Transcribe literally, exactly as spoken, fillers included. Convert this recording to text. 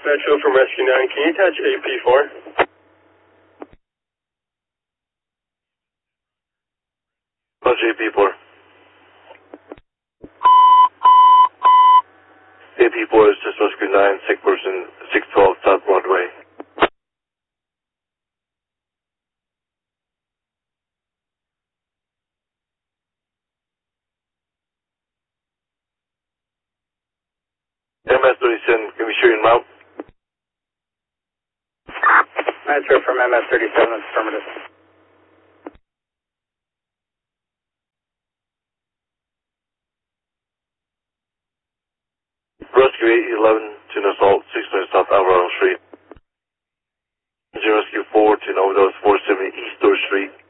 Metro from Rescue nine, can you attach A P four? Touch A P four. A P four is just Rescue nine, sick person, six twelve South Broadway. M S thirty-seven, can we share your route? Metro from M S thirty-seven, that's affirmative. Rescue eight eleven to an assault, six hundred South Alvarado Street. Rescue four to an overdose, four seventy East Third Street.